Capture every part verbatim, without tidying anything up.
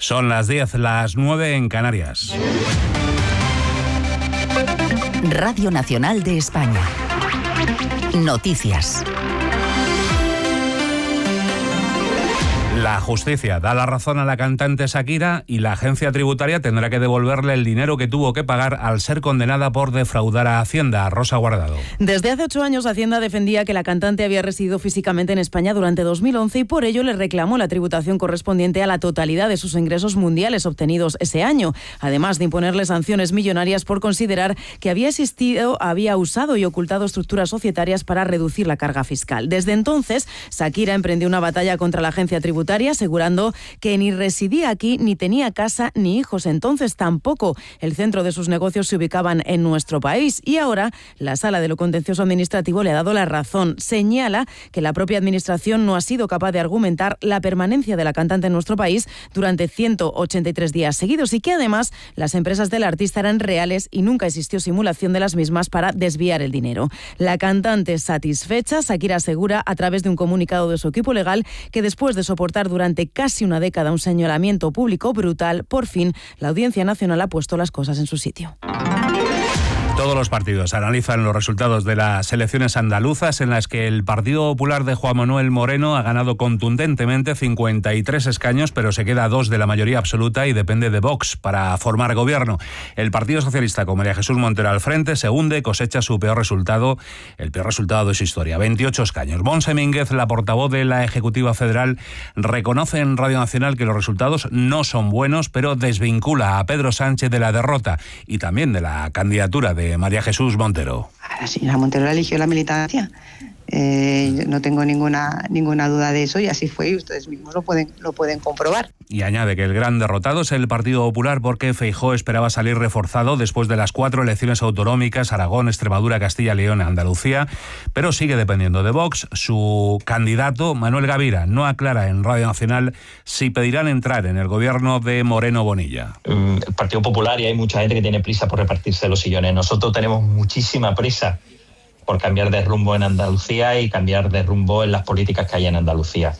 Son las diez, las nueve en Canarias. Radio Nacional de España. Noticias. La justicia da la razón a la cantante Shakira y la agencia tributaria tendrá que devolverle el dinero que tuvo que pagar al ser condenada por defraudar a Hacienda. Rosa Guardado. Desde hace ocho años, Hacienda defendía que la cantante había residido físicamente en España durante dos mil once y por ello le reclamó la tributación correspondiente a la totalidad de sus ingresos mundiales obtenidos ese año, además de imponerle sanciones millonarias por considerar que había existido, había usado y ocultado estructuras societarias para reducir la carga fiscal. Desde entonces, Shakira emprendió una batalla contra la agencia tributaria, asegurando que ni residía aquí, ni tenía casa, ni hijos. Entonces tampoco el centro de sus negocios se ubicaban en nuestro país. Y ahora la Sala de lo Contencioso Administrativo le ha dado la razón. Señala que la propia Administración no ha sido capaz de argumentar la permanencia de la cantante en nuestro país durante ciento ochenta y tres días seguidos y que además las empresas del artista eran reales y nunca existió simulación de las mismas para desviar el dinero. La cantante satisfecha, Shakira asegura a través de un comunicado de su equipo legal que después de soportar durante casi una década un señalamiento público brutal, por fin la Audiencia Nacional ha puesto las cosas en su sitio. Todos los partidos analizan los resultados de las elecciones andaluzas en las que el Partido Popular de Juan Manuel Moreno ha ganado contundentemente cincuenta y tres escaños, pero se queda a dos de la mayoría absoluta y depende de Vox para formar gobierno. El Partido Socialista, con María Jesús Montero al frente, se hunde, cosecha su peor resultado, el peor resultado de su historia, veintiocho escaños. Montse Mínguez, la portavoz de la Ejecutiva Federal, reconoce en Radio Nacional que los resultados no son buenos, pero desvincula a Pedro Sánchez de la derrota y también de la candidatura de María Jesús Montero. La señora Montero eligió la militancia. Eh, no tengo ninguna ninguna duda de eso y así fue y ustedes mismos lo pueden lo pueden comprobar. Y añade que el gran derrotado es el Partido Popular porque Feijóo esperaba salir reforzado después de las cuatro elecciones autonómicas, Aragón, Extremadura, Castilla y León, Andalucía, pero sigue dependiendo de Vox. Su candidato, Manuel Gavira, no aclara en Radio Nacional si pedirán entrar en el gobierno de Moreno Bonilla. El Partido Popular, y hay mucha gente que tiene prisa por repartirse los sillones. Nosotros tenemos muchísima prisa por cambiar de rumbo en Andalucía y cambiar de rumbo en las políticas que hay en Andalucía.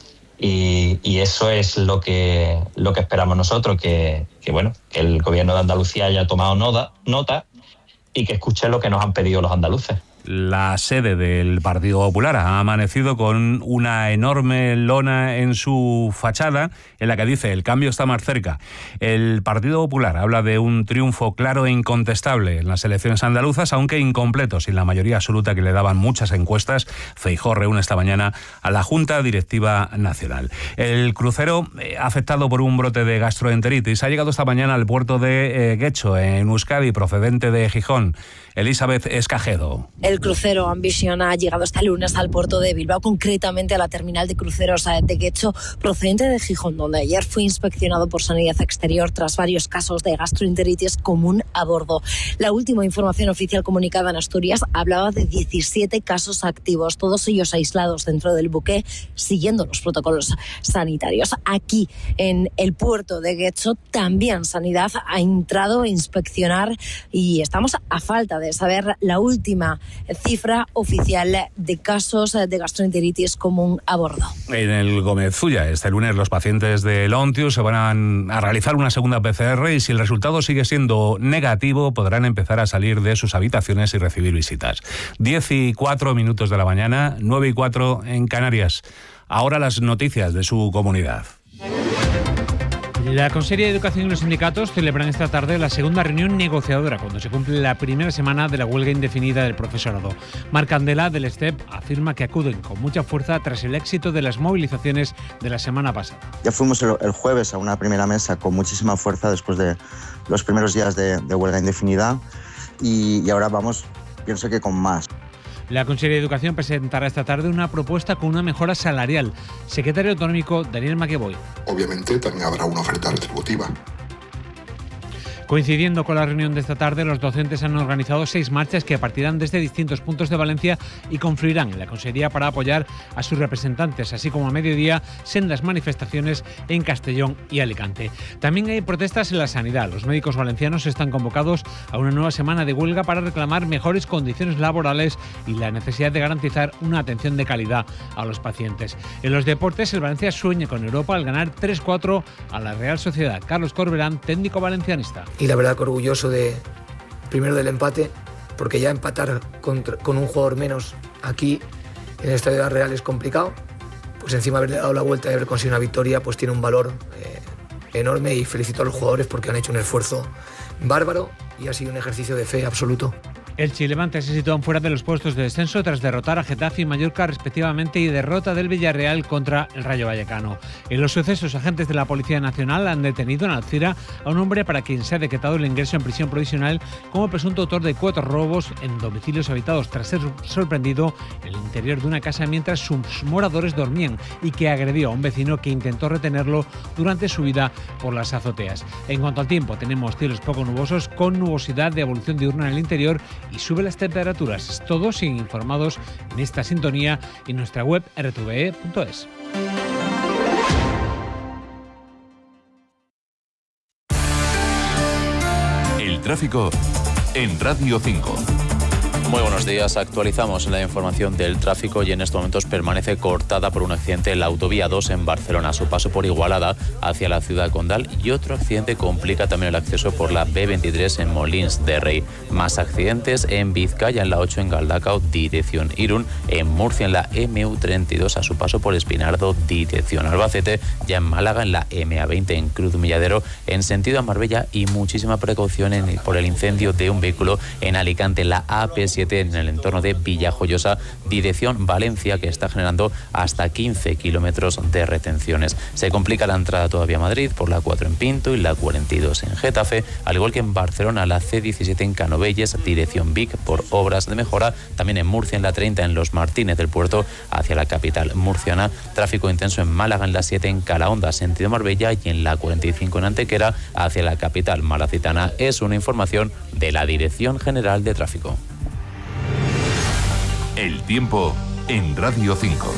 Y, y eso es lo que, lo que esperamos nosotros, que, que, bueno, que el gobierno de Andalucía haya tomado nota, nota y que escuche lo que nos han pedido los andaluces. La sede del Partido Popular ha amanecido con una enorme lona en su fachada en la que dice: el cambio está más cerca. El Partido Popular habla de un triunfo claro e incontestable en las elecciones andaluzas, aunque incompleto, sin la mayoría absoluta que le daban muchas encuestas. Feijóo reúne esta mañana a la Junta Directiva Nacional. El crucero, eh, afectado por un brote de gastroenteritis, ha llegado esta mañana al puerto de eh, Guecho, en Euskadi, procedente de Gijón. Elizabeth Escajedo. El crucero Ambition ha llegado este lunes al puerto de Bilbao, concretamente a la terminal de cruceros de Guecho, procedente de Gijón, donde ayer fue inspeccionado por Sanidad Exterior tras varios casos de gastroenteritis común a bordo. La última información oficial comunicada en Asturias hablaba de diecisiete casos activos, todos ellos aislados dentro del buque, siguiendo los protocolos sanitarios. Aquí, en el puerto de Guecho, también Sanidad ha entrado a inspeccionar y estamos a falta de saber la última cifra oficial de casos de gastroenteritis común a bordo. En el Gómez Zulla, este lunes los pacientes del Ontius se van a realizar una segunda P C R y si el resultado sigue siendo negativo podrán empezar a salir de sus habitaciones y recibir visitas. diez y cuatro minutos de la mañana, nueve y cuatro en Canarias. Ahora las noticias de su comunidad. La Consellería de Educación y los sindicatos celebran esta tarde la segunda reunión negociadora cuando se cumple la primera semana de la huelga indefinida del profesorado. Marc Candela, del S T E P, afirma que acuden con mucha fuerza tras el éxito de las movilizaciones de la semana pasada. Ya fuimos el, el jueves a una primera mesa con muchísima fuerza después de los primeros días de, de huelga indefinida y, y ahora vamos, pienso que con más. La Consellería de Educación presentará esta tarde una propuesta con una mejora salarial. Secretario Autonómico Daniel Maqueboy. Obviamente también habrá una oferta retributiva. Coincidiendo con la reunión de esta tarde, los docentes han organizado seis marchas que partirán desde distintos puntos de Valencia y confluirán en la Consejería para apoyar a sus representantes, así como a mediodía sendas manifestaciones en Castellón y Alicante. También hay protestas en la sanidad. Los médicos valencianos están convocados a una nueva semana de huelga para reclamar mejores condiciones laborales y la necesidad de garantizar una atención de calidad a los pacientes. En los deportes, el Valencia sueña con Europa al ganar tres cuatro a la Real Sociedad. Carlos Corberán, técnico valencianista. Y la verdad que orgulloso de, primero del empate, porque ya empatar contra, con un jugador menos aquí en el Estadio de la Real es complicado. Pues encima haberle dado la vuelta y haber conseguido una victoria, pues tiene un valor eh, enorme, y felicito a los jugadores porque han hecho un esfuerzo bárbaro y ha sido un ejercicio de fe absoluto. Elche y Levante se sitúan fuera de los puestos de descenso tras derrotar a Getafe y Mallorca respectivamente y derrota del Villarreal contra el Rayo Vallecano. En los sucesos, agentes de la Policía Nacional han detenido en Alcira a un hombre para quien se ha decretado el ingreso en prisión provisional como presunto autor de cuatro robos en domicilios habitados tras ser sorprendido en el interior de una casa mientras sus moradores dormían y que agredió a un vecino que intentó retenerlo durante su huida por las azoteas. En cuanto al tiempo, tenemos cielos poco nubosos con nubosidad de evolución diurna en el interior y sube las temperaturas. Todos siguen informados en esta sintonía en nuestra web r t v e punto es. El tráfico en Radio cinco. Muy buenos días. Actualizamos la información del tráfico y en estos momentos permanece cortada por un accidente en la autovía dos en Barcelona, a su paso por Igualada hacia la ciudad condal, y otro accidente complica también el acceso por la B veintitrés en Molins de Rey. Más accidentes en Vizcaya, en la ocho en Galdacao, dirección Irún, en Murcia en la M U treinta y dos a su paso por Espinardo, dirección Albacete, ya en Málaga en la M A veinte en Cruz Milladero en sentido a Marbella, y muchísima precaución en, por el incendio de un vehículo en Alicante, la A P siete en el entorno de Villajoyosa, dirección Valencia, que está generando hasta quince kilómetros de retenciones. Se complica la entrada todavía a Madrid por la cuatro en Pinto y la cuarenta y dos en Getafe, al igual que en Barcelona la C diecisiete en Canovelles, dirección Vic por obras de mejora. También en Murcia en la treinta en Los Martínez del Puerto hacia la capital murciana. Tráfico intenso en Málaga en la siete en Calahonda, sentido Marbella, y en la cuarenta y cinco en Antequera hacia la capital malacitana. Es una información de la Dirección General de Tráfico. El tiempo en Radio cinco.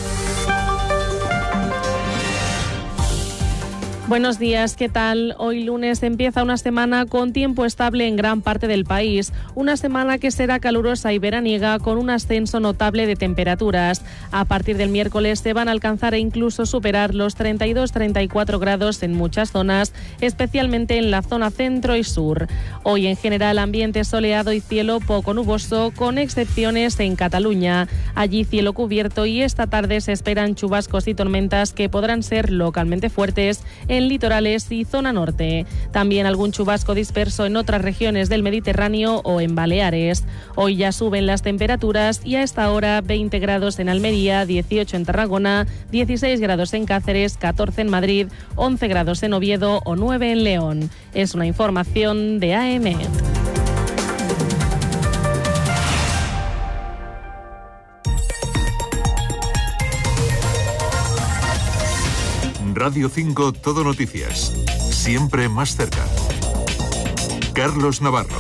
Buenos días, ¿qué tal? Hoy lunes empieza una semana con tiempo estable en gran parte del país. Una semana que será calurosa y veraniega con un ascenso notable de temperaturas. A partir del miércoles se van a alcanzar e incluso superar los treinta y dos a treinta y cuatro grados en muchas zonas, especialmente en la zona centro y sur. Hoy en general ambiente soleado y cielo poco nuboso, con excepciones en Cataluña. Allí cielo cubierto, y esta tarde se esperan chubascos y tormentas que podrán ser localmente fuertes en litorales y zona norte. También algún chubasco disperso en otras regiones del Mediterráneo o en Baleares. Hoy ya suben las temperaturas y a esta hora veinte grados en Almería, dieciocho en Tarragona, dieciséis grados en Cáceres, catorce en Madrid, once grados en Oviedo o nueve en León. Es una información de A E M E T. Radio cinco Todo Noticias. Siempre más cerca. Carlos Navarro.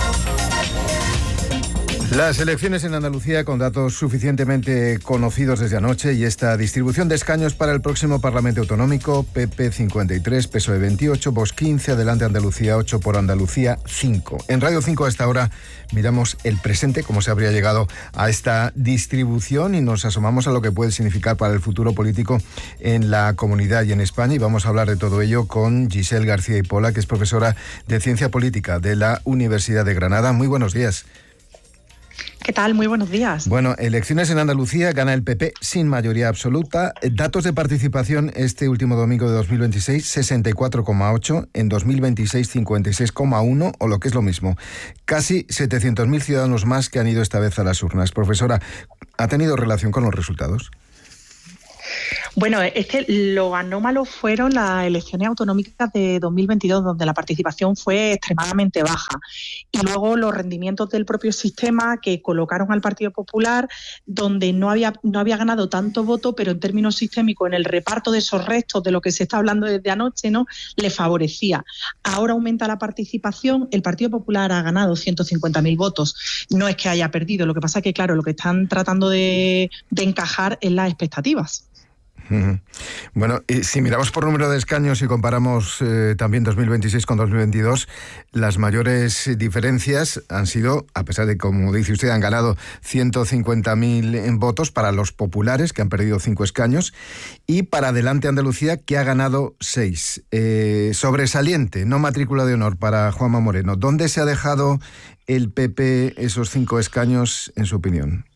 Las elecciones en Andalucía, con datos suficientemente conocidos desde anoche, y esta distribución de escaños para el próximo Parlamento Autonómico: P P cincuenta y tres, P S O E veintiocho, Vox quince, Adelante Andalucía ocho, Por Andalucía cinco. En Radio cinco a esta hora miramos el presente, cómo se habría llegado a esta distribución, y nos asomamos a lo que puede significar para el futuro político en la comunidad y en España. Y vamos a hablar de todo ello con Giselle García y Pola, que es profesora de Ciencia Política de la Universidad de Granada. Muy buenos días. ¿Qué tal? Muy buenos días. Bueno, elecciones en Andalucía, gana el P P sin mayoría absoluta. Datos de participación este último domingo de dos mil veintiséis, sesenta y cuatro coma ocho, en dos mil veintiséis cincuenta y seis coma uno, o lo que es lo mismo, casi setecientos mil ciudadanos más que han ido esta vez a las urnas. Profesora, ¿ha tenido relación con los resultados? Bueno, es que lo anómalo fueron las elecciones autonómicas de dos mil veintidós, donde la participación fue extremadamente baja. Y luego los rendimientos del propio sistema que colocaron al Partido Popular, donde no había, no había ganado tanto voto, pero en términos sistémicos, en el reparto de esos restos de lo que se está hablando desde anoche, ¿no?, le favorecía. Ahora aumenta la participación, el Partido Popular ha ganado ciento cincuenta mil votos. No es que haya perdido, lo que pasa es que, claro, lo que están tratando de, de encajar es las expectativas. Bueno, y si miramos por número de escaños y comparamos eh, también dos mil veintiséis con dos mil veintidós, las mayores diferencias han sido, a pesar de, como dice usted, han ganado ciento cincuenta mil en votos para los populares, que han perdido cinco escaños, y para Adelante Andalucía, que ha ganado seis. Eh, sobresaliente, no matrícula de honor para Juanma Moreno. ¿Dónde se ha dejado el P P esos cinco escaños, en su opinión?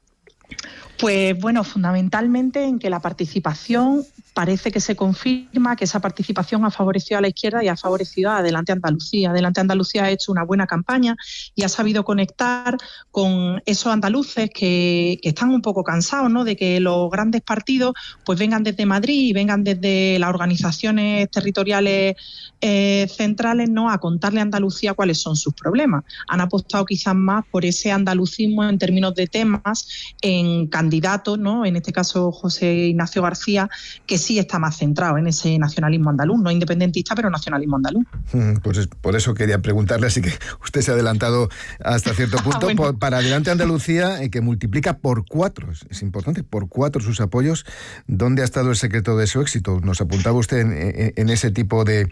Pues bueno, fundamentalmente en que la participación parece que se confirma que esa participación ha favorecido a la izquierda y ha favorecido a Adelante Andalucía. Adelante Andalucía ha hecho una buena campaña y ha sabido conectar con esos andaluces que, que están un poco cansados, ¿no?, de que los grandes partidos pues vengan desde Madrid y vengan desde las organizaciones territoriales eh, centrales, ¿no?, a contarle a Andalucía cuáles son sus problemas. Han apostado quizás más por ese andalucismo en términos de temas, en candidatos, ¿no?, en este caso José Ignacio García, que sí está más centrado en ese nacionalismo andaluz, no independentista, pero nacionalismo andaluz. Pues por eso quería preguntarle, así que usted se ha adelantado hasta cierto punto. Bueno. por, para Adelante Andalucía, eh, que multiplica por cuatro, es importante, por cuatro sus apoyos. ¿Dónde ha estado el secreto de su éxito? Nos apuntaba usted en, en, en ese tipo de,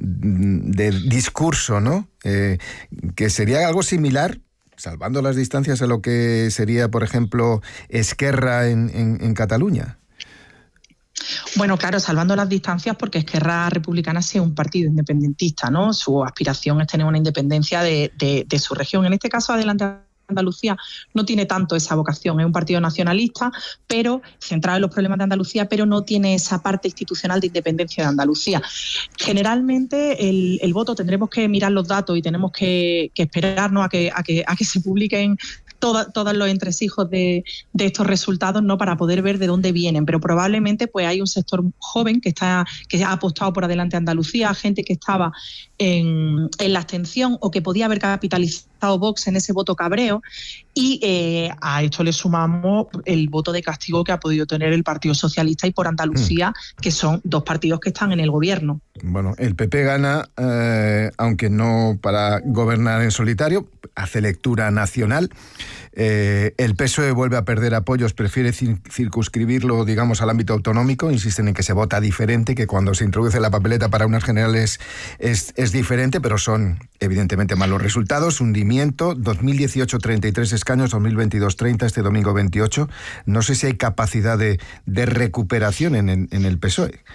de discurso, ¿no? Eh, que sería algo similar, salvando las distancias, a lo que sería, por ejemplo, Esquerra en, en, en Cataluña. Bueno, claro, salvando las distancias, porque Esquerra Republicana sí es un partido independentista, ¿no? Su aspiración es tener una independencia de, de, de su región. En este caso, Adelante Andalucía no tiene tanto esa vocación, es un partido nacionalista, pero centrado en los problemas de Andalucía, pero no tiene esa parte institucional de independencia de Andalucía. Generalmente el, el voto, tendremos que mirar los datos y tenemos que, que esperarnos a que, a, que, a que se publiquen Toda, todos los entresijos de, de estos resultados, ¿no?, para poder ver de dónde vienen, pero probablemente pues hay un sector joven que está que ha apostado por Adelante Andalucía, gente que estaba en, en la abstención o que podía haber capitalizado Vox en ese voto cabreo, y eh, a esto le sumamos el voto de castigo que ha podido tener el Partido Socialista y Por Andalucía, mm. que son dos partidos que están en el gobierno. Bueno, el P P gana, eh, aunque no para gobernar en solitario, hace lectura nacional. Eh, el P S O E vuelve a perder apoyos, prefiere circunscribirlo, digamos, al ámbito autonómico. Insisten en que se vota diferente, que cuando se introduce la papeleta para unas generales es, es diferente, pero son evidentemente malos resultados. Hundimiento, dos mil dieciocho treinta y tres escaños, dos mil veintidós treinta, este domingo veintiocho. No sé si hay capacidad de, de recuperación en, en, en el P S O E.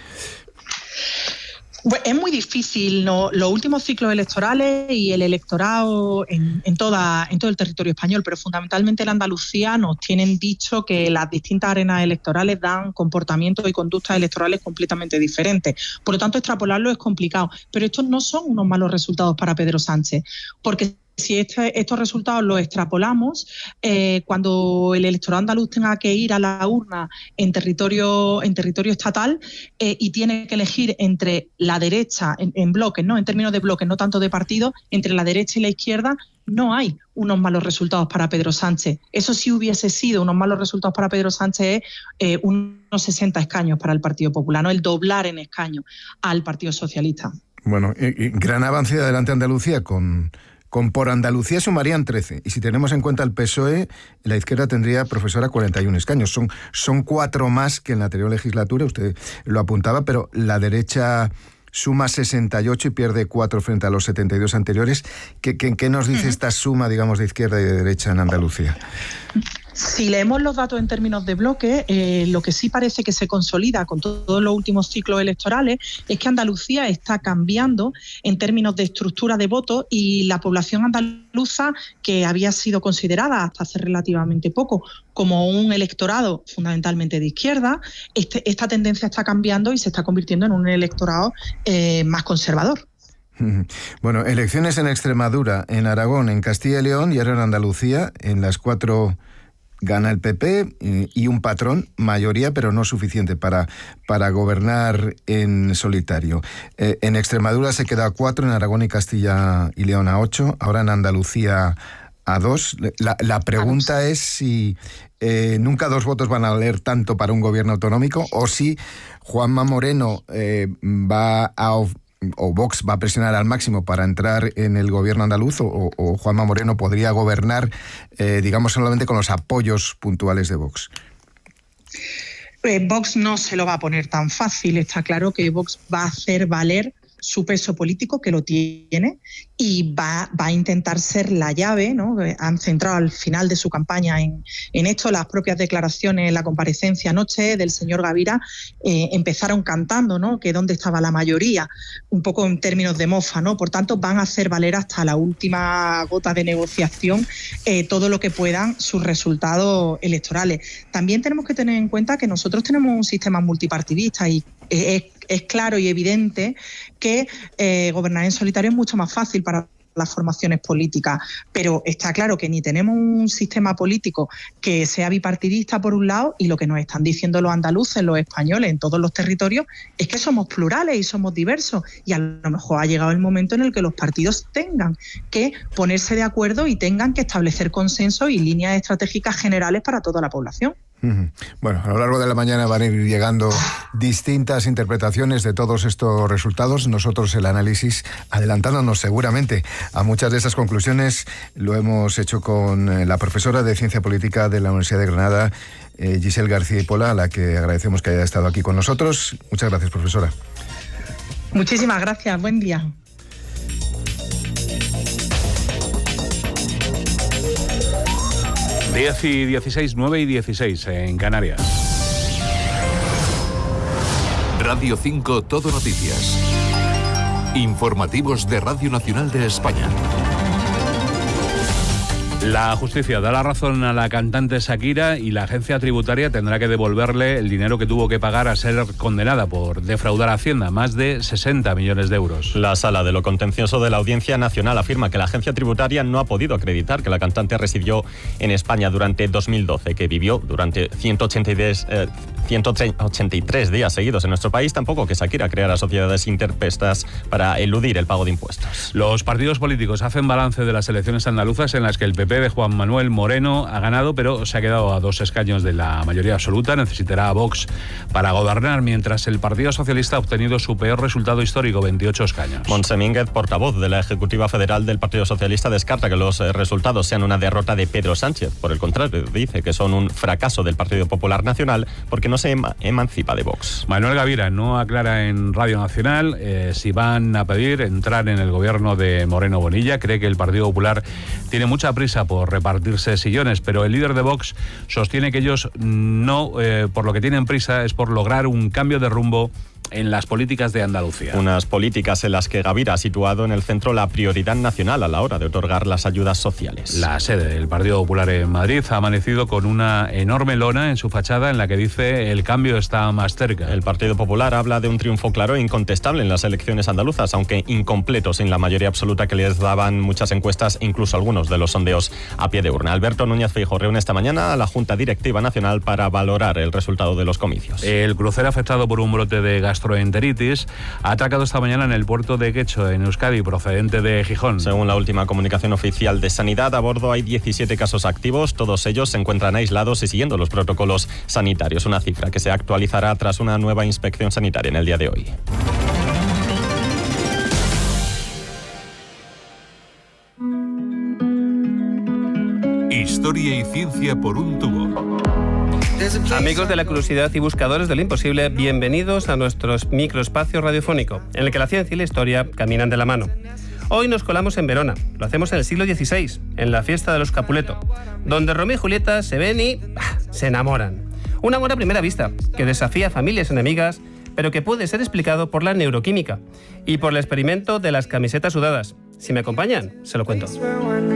Bueno, es muy difícil, ¿no? Los últimos ciclos electorales y el electorado en, en, toda, en todo el territorio español, pero fundamentalmente en Andalucía, nos tienen dicho que las distintas arenas electorales dan comportamientos y conductas electorales completamente diferentes. Por lo tanto, extrapolarlo es complicado. Pero estos no son unos malos resultados para Pedro Sánchez, porque si este, estos resultados los extrapolamos, eh, cuando el electorado andaluz tenga que ir a la urna en territorio, en territorio estatal eh, y tiene que elegir entre la derecha, en, en bloques, ¿no?, en términos de bloques, no tanto de partidos, entre la derecha y la izquierda, no hay unos malos resultados para Pedro Sánchez. Eso sí hubiese sido unos malos resultados para Pedro Sánchez, es eh, unos sesenta escaños para el Partido Popular, ¿no?, el doblar en escaños al Partido Socialista. Bueno, y, y gran avance de Adelante Andalucía con... Con Por Andalucía sumarían trece. Y si tenemos en cuenta el P S O E, la izquierda tendría, profesora, cuarenta y uno escaños. Son, son cuatro más que en la anterior legislatura, usted lo apuntaba, pero la derecha suma sesenta y ocho y pierde cuatro frente a los setenta y dos anteriores. ¿Qué, qué, qué nos dice esta suma, digamos, de izquierda y de derecha en Andalucía? Si leemos los datos en términos de bloque, eh, lo que sí parece que se consolida con todos los últimos ciclos electorales es que Andalucía está cambiando en términos de estructura de votos, y la población andaluza, que había sido considerada hasta hace relativamente poco como un electorado fundamentalmente de izquierda, este, esta tendencia está cambiando y se está convirtiendo en un electorado eh, más conservador. Bueno, elecciones en Extremadura, en Aragón, en Castilla y León y ahora en Andalucía, en las cuatro gana el P P y un patrón, mayoría, pero no suficiente para, para gobernar en solitario. Eh, en Extremadura se queda a cuatro, en Aragón y Castilla y León a ocho, ahora en Andalucía a dos. La, la pregunta es si eh, nunca dos votos van a valer tanto para un gobierno autonómico, o si Juanma Moreno eh, va a... o Vox va a presionar al máximo para entrar en el gobierno andaluz, o, o Juanma Moreno podría gobernar, eh, digamos, solamente con los apoyos puntuales de Vox. Eh, Vox no se lo va a poner tan fácil. Está claro que Vox va a hacer valer su peso político, que lo tiene, y va, va a intentar ser la llave, ¿no? Han centrado al final de su campaña en, en esto. Las propias declaraciones en la comparecencia anoche del señor Gavira eh, empezaron cantando, ¿no?, que dónde estaba la mayoría, un poco en términos de mofa, ¿no? Por tanto, van a hacer valer hasta la última gota de negociación eh, todo lo que puedan sus resultados electorales. También tenemos que tener en cuenta que nosotros tenemos un sistema multipartidista y es, es claro y evidente que eh, gobernar en solitario es mucho más fácil para las formaciones políticas, pero está claro que ni tenemos un sistema político que sea bipartidista por un lado, y lo que nos están diciendo los andaluces, los españoles en todos los territorios, es que somos plurales y somos diversos, y a lo mejor ha llegado el momento en el que los partidos tengan que ponerse de acuerdo y tengan que establecer consenso y líneas estratégicas generales para toda la población. Bueno, a lo largo de la mañana van a ir llegando distintas interpretaciones de todos estos resultados. Nosotros el análisis, adelantándonos seguramente a muchas de esas conclusiones, lo hemos hecho con la profesora de Ciencia Política de la Universidad de Granada, eh, Giselle García y Pola, a la que agradecemos que haya estado aquí con nosotros. Muchas gracias, profesora. Muchísimas gracias, buen día. diez y dieciséis, nueve y dieciséis en Canarias. Radio cinco Todo Noticias. Informativos de Radio Nacional de España. La justicia da la razón a la cantante Shakira y la agencia tributaria tendrá que devolverle el dinero que tuvo que pagar a ser condenada por defraudar a Hacienda, más de sesenta millones de euros. La Sala de lo Contencioso de la Audiencia Nacional afirma que la agencia tributaria no ha podido acreditar que la cantante residió en España durante dos mil doce, que vivió durante ciento ochenta y tres, eh, ciento ochenta y tres días seguidos en nuestro país, tampoco que Shakira creara sociedades interpuestas para eludir el pago de impuestos. Los partidos políticos hacen balance de las elecciones andaluzas en las que el P P de Juan Manuel Moreno ha ganado, pero se ha quedado a dos escaños de la mayoría absoluta. Necesitará a Vox para gobernar, mientras el Partido Socialista ha obtenido su peor resultado histórico, veintiocho escaños. Montse Mínguez, portavoz de la Ejecutiva Federal del Partido Socialista, descarta que los resultados sean una derrota de Pedro Sánchez. Por el contrario, dice que son un fracaso del Partido Popular Nacional porque no se ema- emancipa de Vox. Manuel Gavira no aclara en Radio Nacional eh, si van a pedir entrar en el gobierno de Moreno Bonilla. Cree que el Partido Popular tiene mucha prisa por repartirse sillones, pero el líder de Vox sostiene que ellos no, eh, por lo que tienen prisa, es por lograr un cambio de rumbo en las políticas de Andalucía. Unas políticas en las que Gavira ha situado en el centro la prioridad nacional a la hora de otorgar las ayudas sociales. La sede del Partido Popular en Madrid ha amanecido con una enorme lona en su fachada en la que dice el cambio está más cerca. El Partido Popular habla de un triunfo claro e incontestable en las elecciones andaluzas, aunque incompleto sin la mayoría absoluta que les daban muchas encuestas, incluso algunos de los sondeos a pie de urna. Alberto Núñez Feijóo reúne esta mañana a la Junta Directiva Nacional para valorar el resultado de los comicios. El crucero afectado por un brote de gastroenteritis ha atracado esta mañana en el puerto de Guecho, en Euskadi, procedente de Gijón. Según la última comunicación oficial de Sanidad, a bordo hay diecisiete casos activos, todos ellos se encuentran aislados y siguiendo los protocolos sanitarios, una cifra que se actualizará tras una nueva inspección sanitaria en el día de hoy. Historia y ciencia por un tubo. Amigos de la curiosidad y buscadores de lo imposible, bienvenidos a nuestro microespacio radiofónico, en el que la ciencia y la historia caminan de la mano. Hoy nos colamos en Verona, lo hacemos en el siglo dieciséis, en la fiesta de los Capuleto, donde Romeo y Julieta se ven y ¡bah!, se enamoran. Un amor a primera vista, que desafía a familias enemigas, pero que puede ser explicado por la neuroquímica y por el experimento de las camisetas sudadas. Si me acompañan, se lo cuento.